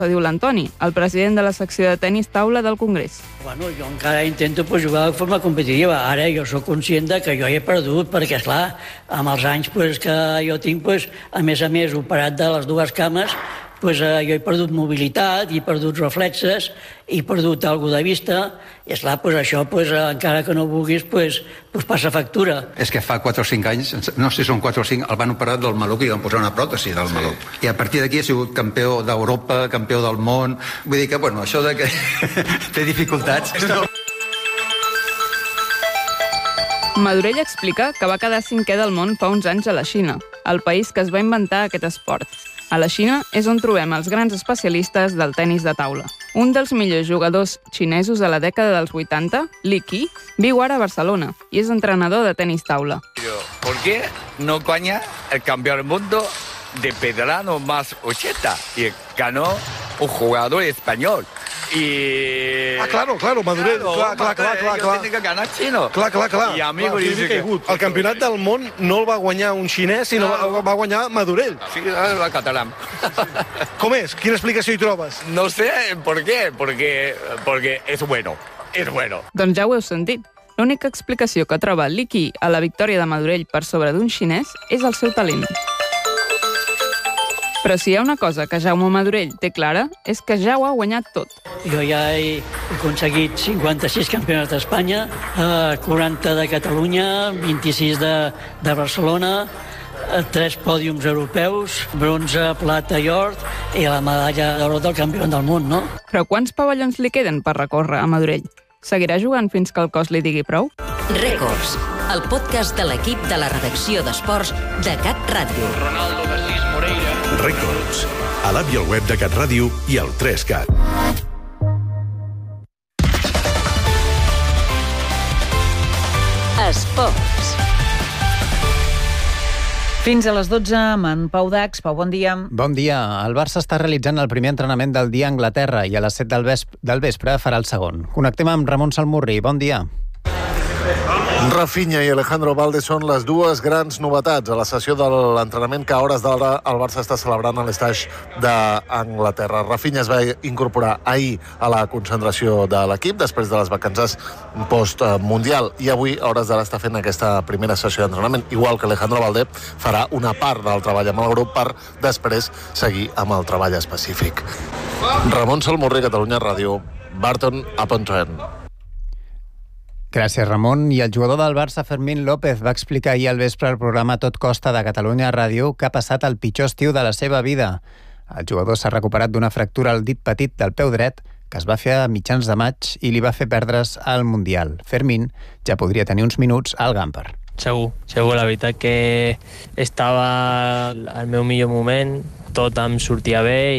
diu l'Antoni, el president de la secció de tenis taula del Congrés. Bueno, jo encara intento jugar de forma competitiva. Ara jo sóc conscient que jo he perdut, perquè, esclar, amb els anys que jo tinc, a més, operat de les dues cames, jo he perdut mobilitat, he perdut reflexes, he perdut alguna de vista, i esclar, això, encara que no vulguis, passa factura. És que fa 4 o 5 anys, no sé si són 4 o 5, el van operar del maluc i van posar una pròtesi del maluc. I a partir d'aquí ha sigut campió d'Europa, campió del món. Vull dir que, això de que té dificultats... Madurell explica que va quedar 5è del món fa uns anys a la Xina, el país que es va inventar aquest esport. A la Xina és on trobem els grans especialistes del tenis de taula. Un dels millors jugadors xinesos de la dècada dels 80, Li Qi, viu ara a Barcelona i és entrenador de tenis taula. ¿Por qué no gana el campeón del mundo de pedrano más 80? Y ganó un jugador español. Claro, Madurell, clar. Tiene que ganar chino. Clar. I amigo dice que... El campionat del món no el va guanyar un xinès, sinó el va guanyar Madurell. Sí, el català. Com és? Quina explicació hi trobes? No sé por qué, porque es bueno. És bueno. Doncs ja ho heu sentit. L'única explicació que troba Li Qi a la victòria de Madurell per sobre d'un xinès és el seu talent. Però si hi ha una cosa que Jaume Madurell té clara, és que ja ho ha guanyat tot. Jo ja he aconseguit 56 campionats d'Espanya, 40 de Catalunya, 26 de Barcelona, 3 pòdiums europeus, bronze, plata i or, i la medalla d'or del campió del món, no? Però quants pavellons li queden per recórrer a Madurell? Seguirà jugant fins que el cos li digui prou? Records, el podcast de l'equip de la redacció d'esports de Cat Ràdio. Ronaldo, Basís, Moreira. Records, a l'app i al web de Cat Ràdio i al 3Cat. Esports. Fins a les 12 amb en Pau Dax. Pau, bon dia. Bon dia. El Barça està realitzant el primer entrenament del dia a Anglaterra i a les 7 del vespre farà el segon. Connectem amb Ramon Salmurri. Bon dia. Rafinha i Alejandro Valde són les dues grans novetats a la sessió de l'entrenament que a hores d'ara el Barça està celebrant a l'Estaix d'Anglaterra. Rafinha es va incorporar ahir a la concentració de l'equip després de les vacances post-mundial i avui a hores d'ara està fent aquesta primera sessió d'entrenament, igual que Alejandro Valde farà una part del treball amb el grup per després seguir amb el treball específic. Ramon Salmurri, Catalunya Ràdio, Barton upon Trent. Gràcies, Ramon. I el jugador del Barça, Fermín López, va explicar ahir al vespre al programa Tot Costa de Catalunya Ràdio que ha passat el pitjor estiu de la seva vida. El jugador s'ha recuperat d'una fractura al dit petit del peu dret que es va fer a mitjans de maig i li va fer perdre's al Mundial. Fermín ja podria tenir uns minuts al Gamper. Segur. La veritat que estava al meu millor moment, tot em sortia bé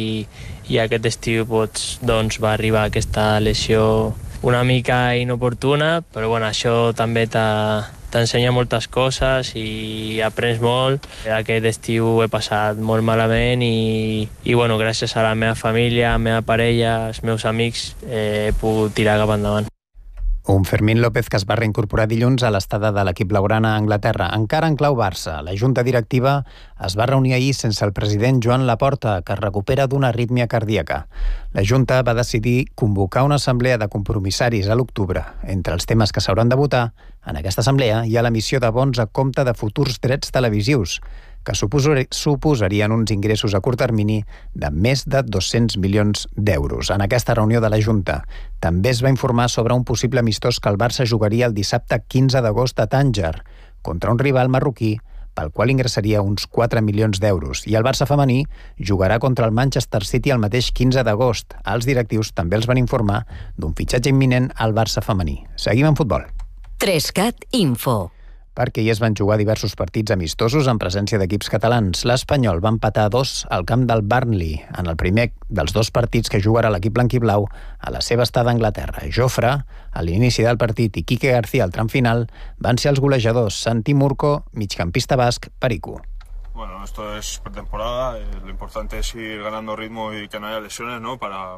i aquest estiu va arribar aquesta lesió una mica inoportuna, però això també t'ensenya moltes coses i aprens molt. Aquest estiu he passat molt malament i gràcies a la meva família, a la meva parella, als meus amics, he pogut tirar cap endavant. Un Fermín López que es va reincorporar dilluns a l'estada de l'equip blaugrana a Anglaterra, encara en clau Barça. La junta directiva es va reunir ahir sense el president Joan Laporta, que es recupera d'una arrítmia cardíaca. La junta va decidir convocar una assemblea de compromissaris a l'octubre. Entre els temes que s'hauran de votar en aquesta assemblea hi ha l'emissió de bons a compte de futurs drets televisius, que suposarien uns ingressos a curt termini de més de 200 milions d'euros. En aquesta reunió de la Junta també es va informar sobre un possible amistós que el Barça jugaria el dissabte 15 d'agost a Tànger, contra un rival marroquí pel qual ingressaria uns 4 milions d'euros. I el Barça femení jugarà contra el Manchester City el mateix 15 d'agost. Els directius també els van informar d'un fitxatge imminent al Barça femení. Seguim en futbol. 3Cat Info. Perquè hi es van jugar diversos partits amistosos en presència d'equips catalans. L'Espanyol va empatar 2 al camp del Burnley, en el primer dels 2 partits que jugarà l'equip blanquiblau a la seva estada a Anglaterra. Jofre, a l'inici del partit, i Quique García al tram final van ser els golejadors. Santi Murco, migcampista basc, Perico. Bueno, esto es pretemporada, lo importante es ir ganando ritmo y que no haya lesiones, ¿no?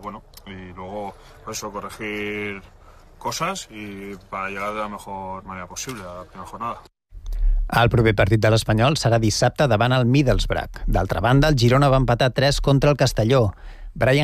Y luego, por eso, corregir cosas y para llegar de la mejor manera posible a la primera jornada. El proper partit de l'Espanyol serà dissabte davant el Middlesbrough. D'altra banda, el Girona va empatar 3 contra el Castelló. Brian